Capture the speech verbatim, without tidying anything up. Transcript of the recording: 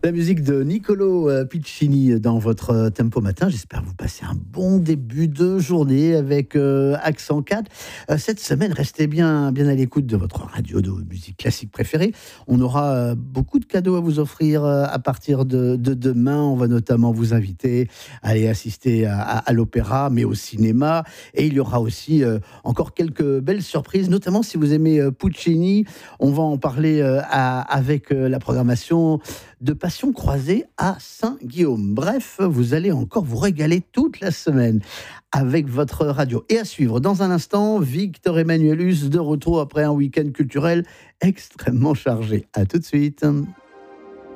La musique de Niccolo euh, Piccini dans votre euh, tempo matin. J'espère que vous passez un bon début de journée avec euh, Accent quatre. Euh, cette semaine, restez bien, bien à l'écoute de votre radio de musique classique préférée. On aura euh, beaucoup de cadeaux à vous offrir euh, à partir de, de demain. On va notamment vous inviter à aller assister à, à, à l'opéra, mais au cinéma. Et il y aura aussi euh, encore quelques belles surprises, notamment si vous aimez euh, Puccini. On va en parler euh, à, avec euh, la programmation de Passion croisée à Saint-Guillaume. Bref, vous allez encore vous régaler toute la semaine avec votre radio. Et à suivre dans un instant, Victor Emmanuelus de retour après un week-end culturel extrêmement chargé. À tout de suite.